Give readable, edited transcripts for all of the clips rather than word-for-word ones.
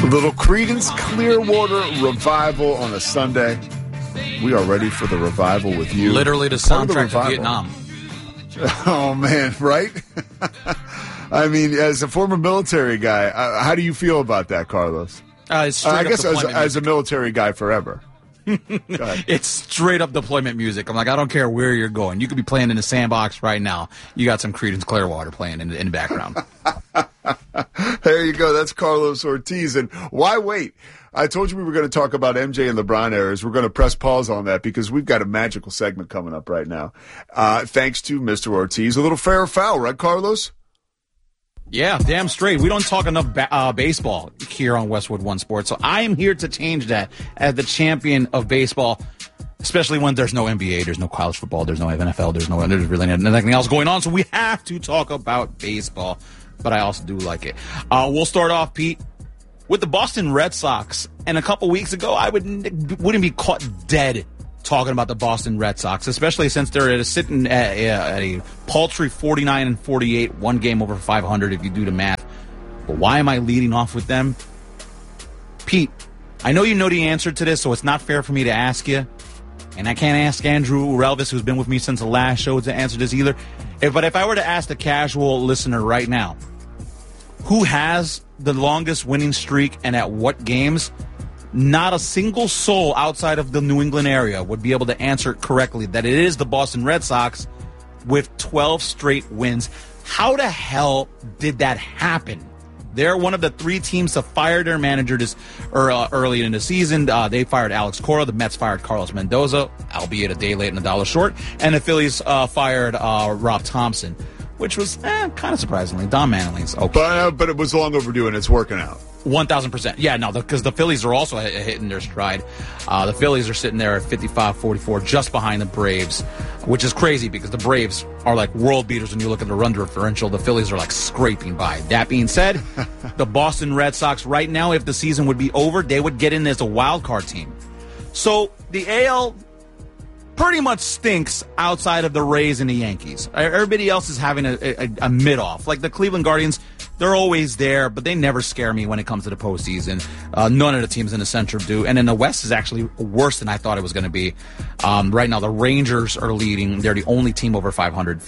A little Creedence Clearwater Revival on a Sunday. We are ready for the revival with you. Literally the soundtrack to Vietnam. Oh, man, right? I mean, as a former military guy, how do you feel about that, Carlos? I guess as a military guy forever. It's straight up deployment music. I'm like, I don't care where you're going. You could be playing in the sandbox right now. You got some Creedence Clearwater playing in the background. There you go. That's Carlos Ortiz. And why wait? I told you we were going to talk about MJ and LeBron eras. We're going to press pause on that because we've got a magical segment coming up right now. Thanks to Mr. Ortiz. A little fair or foul, right, Carlos? Yeah, damn straight. We don't talk enough baseball here on Westwood One Sports, so I am here to change that as the champion of baseball, especially when there's no NBA, there's no college football, there's no NFL, there's really nothing else going on, so we have to talk about baseball, but I also do like it. We'll start off, Pete, with the Boston Red Sox, and a couple weeks ago, I wouldn't be caught dead talking about the Boston Red Sox, especially since they're sitting at a paltry 49-48, one game over 500 if you do the math. But why am I leading off with them? Pete, I know you know the answer to this, so it's not fair for me to ask you. And I can't ask Andrew Relvis, who's been with me since the last show, to answer this either. But if I were to ask the casual listener right now, who has the longest winning streak and at what games? Not a single soul outside of the New England area would be able to answer it correctly that it is the Boston Red Sox with 12 straight wins. How the hell did that happen? They're one of the three teams to fire their manager early in the season. They fired Alex Cora. The Mets fired Carlos Mendoza, albeit a day late and $1 short. And the Phillies fired Rob Thompson, which was kind of surprisingly. Don Mattingly's okay. But it was long overdue, and it's working out. 1,000%. Yeah, no, because the Phillies are also hitting their stride. The Phillies are sitting there at 55-44, just behind the Braves, which is crazy because the Braves are like world beaters when you look at the run differential. The Phillies are like scraping by. That being said, the Boston Red Sox right now, if the season would be over, they would get in as a wild card team. So the AL pretty much stinks outside of the Rays and the Yankees. Everybody else is having a mid-off. Like the Cleveland Guardians, they're always there, but they never scare me when it comes to the postseason. None of the teams in the Central do. And then the West is actually worse than I thought it was going to be. Right now, the Rangers are leading. They're the only team over 500,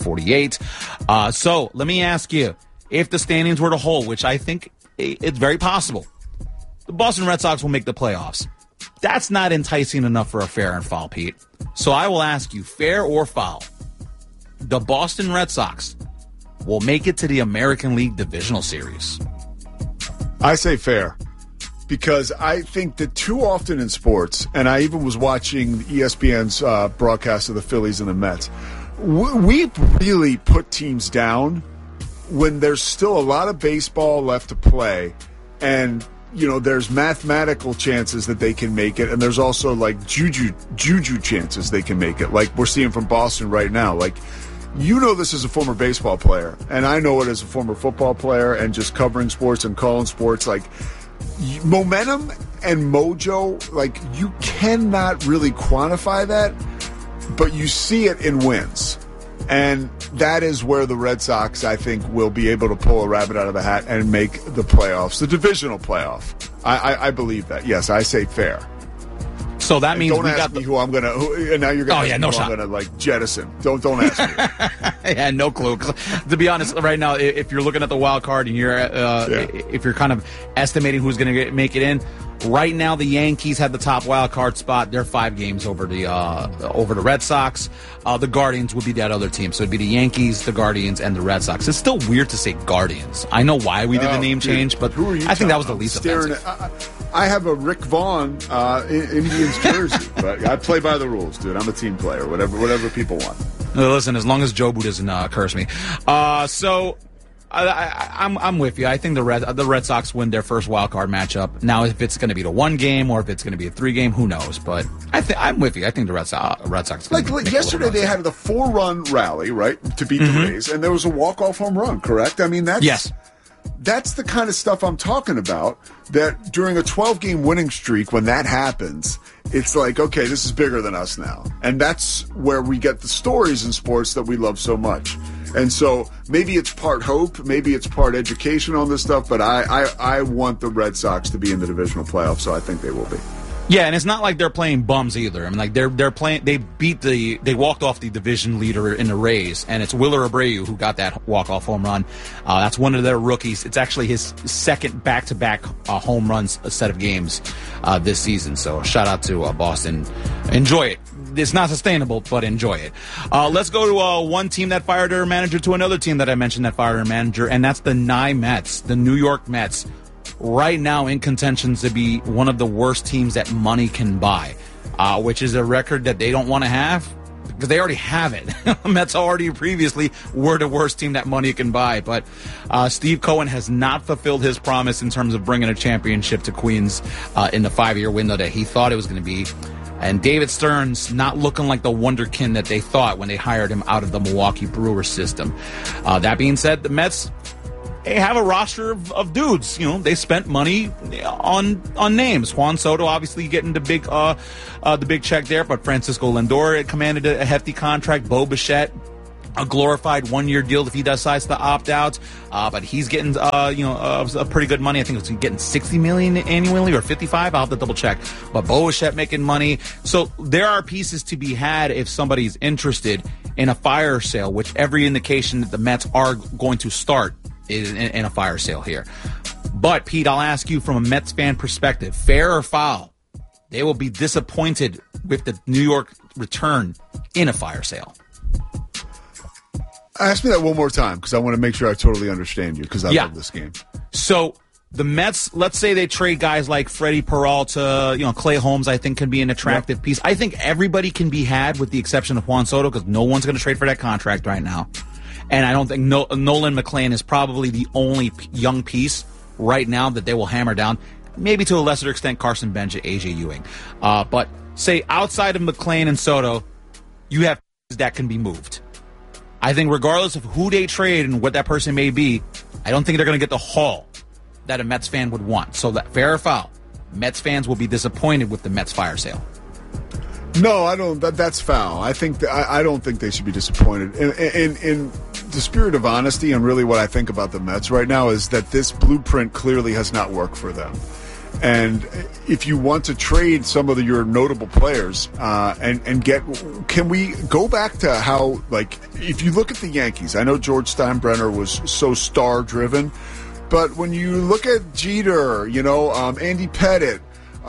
15-48. So let me ask you, if the standings were to hold, which I think it's very possible, the Boston Red Sox will make the playoffs. That's not enticing enough for a fair and foul, Pete. So I will ask you, fair or foul, the Boston Red Sox will make it to the American League Divisional Series. I say fair, because I think that too often in sports, and I even was watching ESPN's broadcast of the Phillies and the Mets, we really put teams down when there's still a lot of baseball left to play, and you know, there's mathematical chances that they can make it, and there's also like juju chances they can make it, like we're seeing from Boston right now. Like, you know, this as a former baseball player, and I know it as a former football player, and just covering sports and calling sports. Like, momentum and mojo, like, you cannot really quantify that, but you see it in wins. And that is where the Red Sox, I think, will be able to pull a rabbit out of the hat and make the playoffs, the divisional playoff. I believe that. Yes, I say fair. So that means don't ask me who I'm gonna. And now you're gonna. I'm gonna like jettison. Don't ask me. Yeah, no clue. To be honest, right now, if you're looking at the wild card and you're, if you're kind of estimating who's gonna make it in. Right now, the Yankees have the top wild card spot. They're 5 games over the Red Sox. The Guardians would be that other team. So it'd be the Yankees, the Guardians, and the Red Sox. It's still weird to say Guardians. I know why we did the name change, but I think that was the least offensive. I have a Rick Vaughn Indians jersey, but I play by the rules, dude. I'm a team player. Whatever people want. Listen, as long as Joe Boo doesn't curse me. So I'm with you. I think the Red Sox win their first wild card matchup. Now, if it's going to be the 1 game or if it's going to be a 3 game, who knows? But I'm with you. I think the Red Sox. Like yesterday, they had the 4-run rally, right, to beat the Rays, and there was a walk-off home run. Correct? I mean, that's the kind of stuff I'm talking about. That during a 12-game winning streak, when that happens, it's like, okay, this is bigger than us now, and that's where we get the stories in sports that we love so much. And so maybe it's part hope, maybe it's part education on this stuff, but I want the Red Sox to be in the divisional playoffs, so I think they will be. Yeah, and it's not like they're playing bums either. I mean, like they're playing. They walked off the division leader in the Rays, and it's Willer Abreu who got that walk-off home run. That's one of their rookies. It's actually his second back-to-back home runs set of games this season. So shout out to Boston. Enjoy it. It's not sustainable, but enjoy it. Let's go to one team that fired their manager to another team that I mentioned that fired their manager, and that's the Mets, the New York Mets. Right now in contention to be one of the worst teams that money can buy, which is a record that they don't want to have because they already have it. Mets already previously were the worst team that money can buy, but Steve Cohen has not fulfilled his promise in terms of bringing a championship to Queens in the 5-year window that he thought it was going to be. And David Stearns not looking like the wonderkin that they thought when they hired him out of the Milwaukee Brewers system. That being said, the Mets, they have a roster of dudes. You know, they spent money on names. Juan Soto obviously getting the big check there, but Francisco Lindor commanded a hefty contract. Bo Bichette, a glorified 1-year deal if he decides to opt out, but he's getting a pretty good money. I think he's getting $60 million annually or $55. I'll have to double check. But Bo Bichette making money. So there are pieces to be had if somebody's interested in a fire sale, which every indication that the Mets are going to start is in a fire sale here. But, Pete, I'll ask you from a Mets fan perspective, fair or foul, they will be disappointed with the New York return in a fire sale. Ask me that one more time because I want to make sure I totally understand you because I love this game. So the Mets, let's say they trade guys like Freddie Peralta, Clay Holmes, I think can be an attractive piece. I think everybody can be had with the exception of Juan Soto because no one's going to trade for that contract right now. And I don't think Nolan McLean is probably the only young piece right now that they will hammer down. Maybe to a lesser extent Carson Bench at AJ Ewing. But say outside of McLean and Soto, you have pieces that can be moved. I think regardless of who they trade and what that person may be, I don't think they're going to get the haul that a Mets fan would want. So that fair or foul, Mets fans will be disappointed with the Mets fire sale. No, I don't. That's foul. I think I don't think they should be disappointed. In the spirit of honesty, and really what I think about the Mets right now is that this blueprint clearly has not worked for them. And if you want to trade some of your notable players and get, can we go back to how, like, if you look at the Yankees, I know George Steinbrenner was so star-driven, but when you look at Jeter, Andy Pettitte,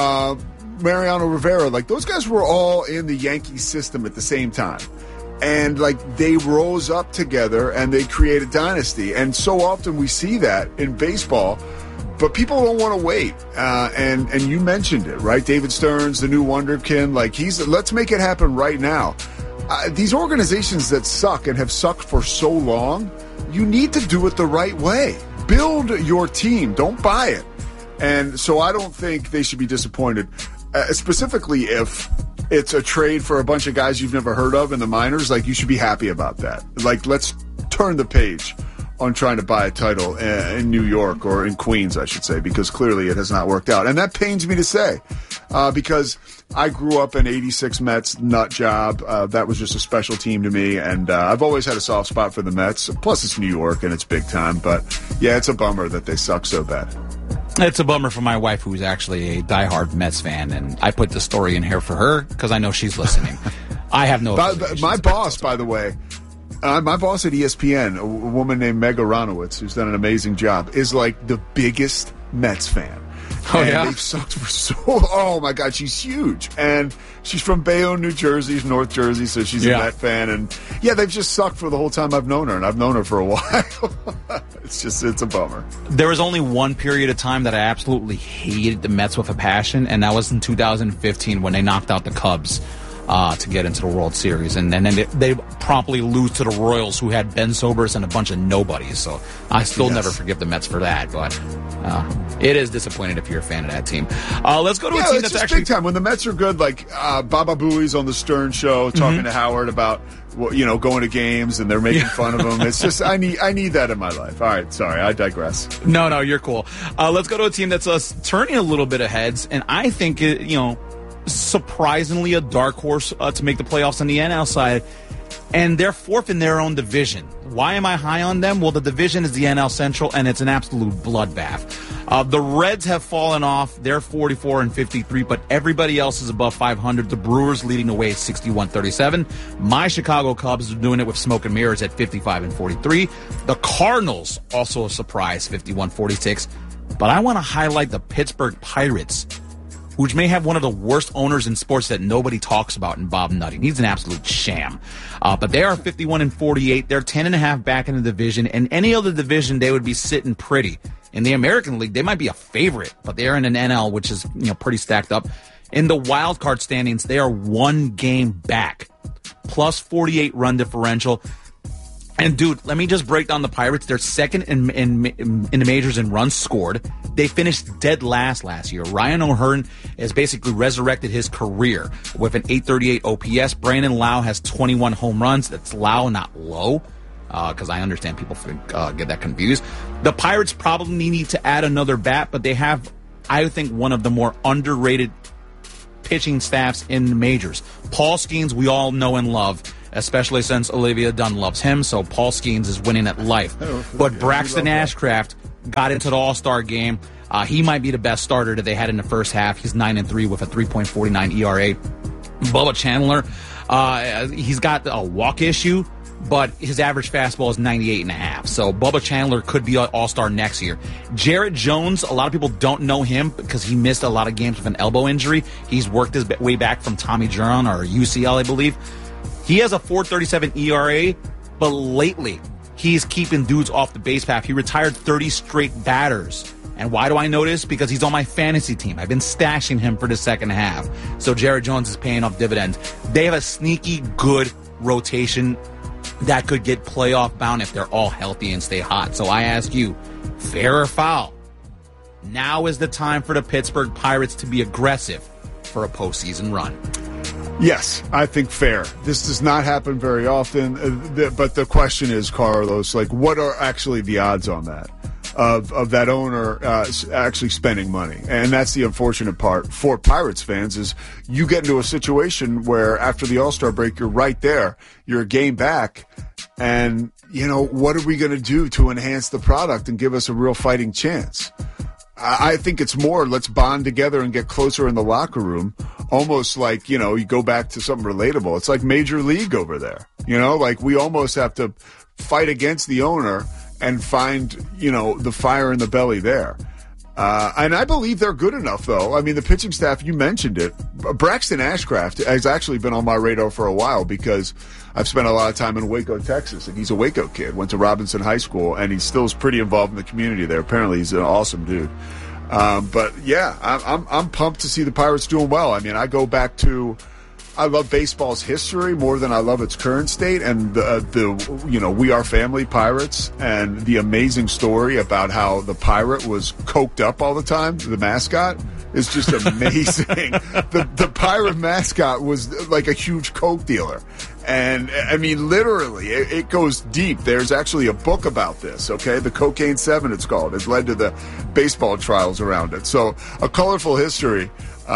Mariano Rivera, like those guys were all in the Yankees system at the same time. And like they rose up together and they created dynasty. And so often we see that in baseball, but people don't want to wait. And you mentioned it, right? David Stearns, the new wonderkin, like let's make it happen right now. These organizations that suck and have sucked for so long, you need to do it the right way. Build your team. Don't buy it. And so I don't think they should be disappointed. Specifically if it's a trade for a bunch of guys you've never heard of in the minors, like you should be happy about that. Like let's turn the page on trying to buy a title in New York or in Queens, I should say, because clearly it has not worked out. And that pains me to say because I grew up in 86 Mets nut job. That was just a special team to me. And I've always had a soft spot for the Mets. Plus it's New York and it's big time. But yeah, it's a bummer that they suck so bad. It's a bummer for my wife, who's actually a diehard Mets fan, and I put the story in here for her because I know she's listening. I have no. My boss, by the way, my boss at ESPN, a woman named Meg Aronowitz, who's done an amazing job, is like the biggest Mets fan. Oh, and yeah? They've sucked for oh, my God, she's huge. And she's from Bayonne, New Jersey, North Jersey, so she's a Met fan. And, yeah, they've just sucked for the whole time I've known her, and I've known her for a while. It's a bummer. There was only one period of time that I absolutely hated the Mets with a passion, and that was in 2015 when they knocked out the Cubs to get into the World Series. And then they promptly lose to the Royals, who had Ben Zobrist and a bunch of nobodies. So I still never forgive the Mets for that, but it is disappointing if you're a fan of that team. Let's go to a team that's actually big time. When the Mets are good, like Baba Booey's on the Stern Show talking to Howard about going to games and they're making fun of him. It's just I need that in my life. All right, sorry, I digress. No, you're cool. Let's go to a team that's turning a little bit of heads, and I think surprisingly a dark horse to make the playoffs on the NL side. And they're fourth in their own division. Why am I high on them? Well, the division is the NL Central, and it's an absolute bloodbath. The Reds have fallen off. They're 44 and 53, but everybody else is above 500. The Brewers leading the way at 61-37. My Chicago Cubs are doing it with smoke and mirrors at 55 and 43. The Cardinals, also a surprise, 51-46. But I want to highlight the Pittsburgh Pirates, which may have one of the worst owners in sports that nobody talks about in Bob Nutting. He's an absolute sham. But they are 51 and 48. They're 10.5 back in the division. In any other division, they would be sitting pretty. In the American League, they might be a favorite, but they are in an NL, which is pretty stacked up. In the wild card standings, they are one game back, plus 48 run differential. And, dude, let me just break down the Pirates. They're second in the majors in runs scored. They finished dead last year. Ryan O'Hearn has basically resurrected his career with an 838 OPS. Brandon Lau has 21 home runs. That's Lau, not Low, because I understand people get that confused. The Pirates probably need to add another bat, but they have, I think, one of the more underrated pitching staffs in the majors. Paul Skeens, we all know and love, especially since Olivia Dunn loves him, so Paul Skeens is winning at life. But Braxton Ashcraft got into the All-Star game. He might be the best starter that they had in the first half. He's 9-3 with a 3.49 ERA. Bubba Chandler, he's got a walk issue, but his average fastball is 98.5. So Bubba Chandler could be an all-star next year. Jarrett Jones, a lot of people don't know him because he missed a lot of games with an elbow injury. He's worked his way back from Tommy John or UCL, I believe. He has a 4.37 ERA, but lately he's keeping dudes off the base path. He retired 30 straight batters. And why do I know this? Because he's on my fantasy team. I've been stashing him for the second half. So Jarrett Jones is paying off dividends. They have a sneaky good rotation that could get playoff bound if they're all healthy and stay hot. So I ask you, fair or foul? Now is the time for the Pittsburgh Pirates to be aggressive for a postseason run. Yes, I think fair. This does not happen very often, but the question is, Carlos, like, what are actually the odds on that? Of that owner actually spending money. And that's the unfortunate part for Pirates fans is you get into a situation where after the All-Star break, you're right there. You're a game back. And, what are we going to do to enhance the product and give us a real fighting chance? I think it's more, let's bond together and get closer in the locker room. Almost like, you go back to something relatable. It's like Major League over there. Like we almost have to fight against the owner and find, the fire in the belly there. And I believe they're good enough, though. I mean, the pitching staff, you mentioned it. Braxton Ashcraft has actually been on my radar for a while because I've spent a lot of time in Waco, Texas, and he's a Waco kid. Went to Robinson High School, and he still is pretty involved in the community there. Apparently, he's an awesome dude. But, yeah, I'm pumped to see the Pirates doing well. I mean, I go back to – I love baseball's history more than I love its current state, and the We Are Family Pirates and the amazing story about how the pirate was coked up all the time, the mascot, is just amazing. The pirate mascot was like a huge coke dealer. And, I mean, literally, it goes deep. There's actually a book about this, okay? The Cocaine 7, it's called. It led to the baseball trials around it. So, a colorful history.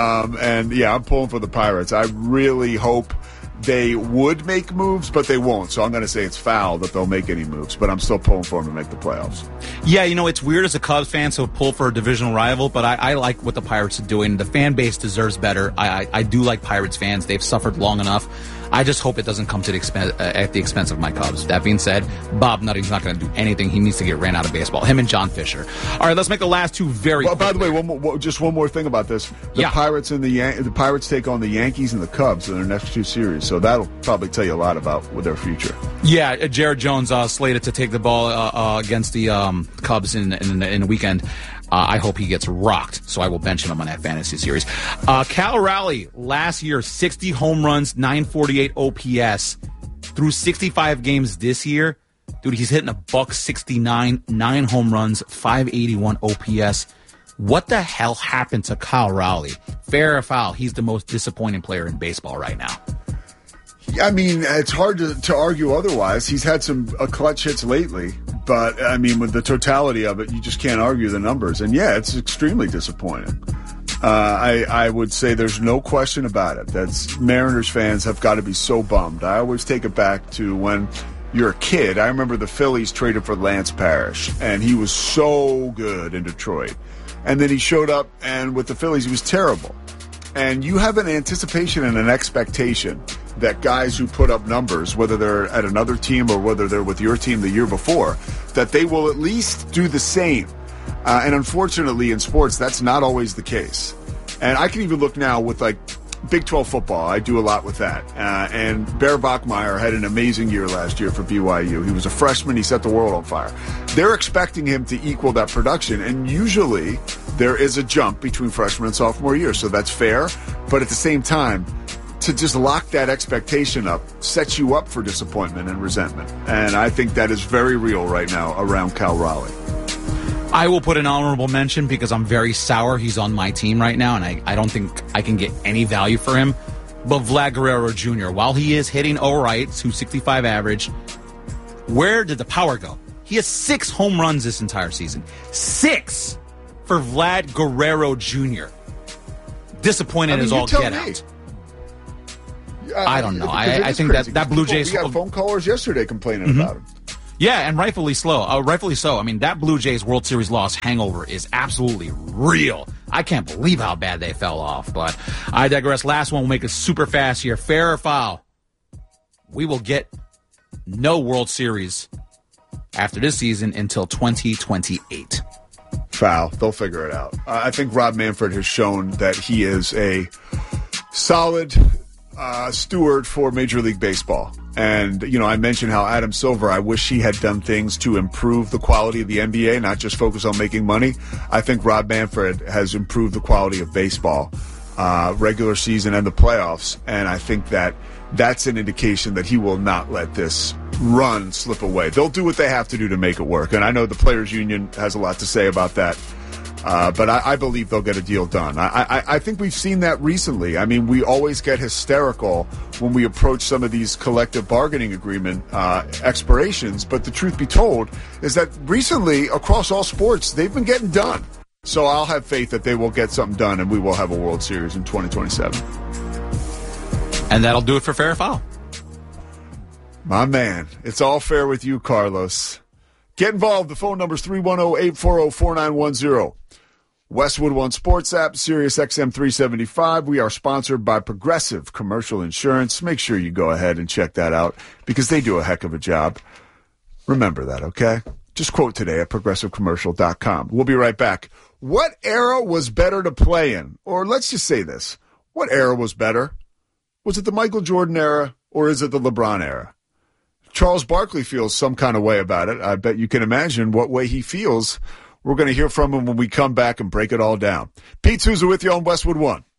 And, yeah, I'm pulling for the Pirates. I really hope they would make moves, but they won't. So I'm going to say it's foul that they'll make any moves, but I'm still pulling for them to make the playoffs. Yeah, it's weird as a Cubs fan, so pull for a divisional rival, but I like what the Pirates are doing. The fan base deserves better. I do like Pirates fans. They've suffered long enough. I just hope it doesn't come to at the expense of my Cubs. That being said, Bob Nutting's not going to do anything. He needs to get ran out of baseball. Him and John Fisher. All right, let's make the last two very. Well, by the way, just one more thing about this: the Pirates and the Pirates take on the Yankees and the Cubs in their next two series. So that'll probably tell you a lot about their future. Yeah, Jarrett Jones slated to take the ball against the Cubs in the weekend. I hope he gets rocked, so I will bench him on that fantasy series. Cal Raleigh, last year, 60 home runs, 948 OPS. Through 65 games this year, dude, he's hitting a .169, 9 home runs, 581 OPS. What the hell happened to Cal Raleigh? Fair or foul, he's the most disappointing player in baseball right now. I mean, it's hard to argue otherwise. He's had some clutch hits lately. But, I mean, with the totality of it, you just can't argue the numbers. And, yeah, it's extremely disappointing. I would say there's no question about it. That's Mariners fans have got to be so bummed. I always take it back to when you're a kid. I remember the Phillies traded for Lance Parrish, and he was so good in Detroit. And then he showed up, and with the Phillies, he was terrible. And you have an anticipation and an expectation that guys who put up numbers, whether they're at another team or whether they're with your team the year before, that they will at least do the same. And unfortunately, in sports, that's not always the case. And I can even look now with, like, Big 12 football. I do a lot with that. And Bear Bachmeier had an amazing year last year for BYU. He was a freshman. He set the world on fire. They're expecting him to equal that production. And usually there is a jump between freshman and sophomore year. So that's fair. But at the same time, to just lock that expectation up sets you up for disappointment and resentment. And I think that is very real right now around Cal Raleigh. I will put an honorable mention because I'm very sour. He's on my team right now, and I don't think I can get any value for him. But Vlad Guerrero Jr., while he is hitting all right, 265 average, where did the power go? He has 6 home runs this entire season. 6 for Vlad Guerrero Jr. Disappointed as all get out. I don't know. I think that Blue Jays... We had phone callers yesterday complaining about him. Yeah, and rightfully so. I mean, that Blue Jays World Series loss hangover is absolutely real. I can't believe how bad they fell off, but I digress. Last one, we'll make it super fast here. Fair or foul? We will get no World Series after this season until 2028. Foul. They'll figure it out. I think Rob Manfred has shown that he is a solid steward for Major League Baseball. And, you know, I mentioned how Adam Silver, I wish he had done things to improve the quality of the NBA, not just focus on making money. I think Rob Manfred has improved the quality of baseball, regular season and the playoffs. And I think that that's an indication that he will not let this run slip away. They'll do what they have to do to make it work. And I know the Players Union has a lot to say about that. But I believe they'll get a deal done. I think we've seen that recently. I mean, we always get hysterical when we approach some of these collective bargaining agreement expirations. But the truth be told is that recently, across all sports, they've been getting done. So I'll have faith that they will get something done and we will have a World Series in 2027. And that'll do it for Fair or Foul. My man, it's all fair with you, Carlos. Get involved. The phone number is 310-840-4910. Westwood One Sports app, Sirius XM 375. We are sponsored by Progressive Commercial Insurance. Make sure you go ahead and check that out because they do a heck of a job. Remember that, okay? Just quote today at progressivecommercial.com. We'll be right back. What era was better to play in? Or let's just say this. What era was better? Was it the Michael Jordan era or is it the LeBron era? Charles Barkley feels some kind of way about it. I bet you can imagine what way he feels. We're going to hear from him when we come back and break it all down. Pete Souza with you on Westwood One.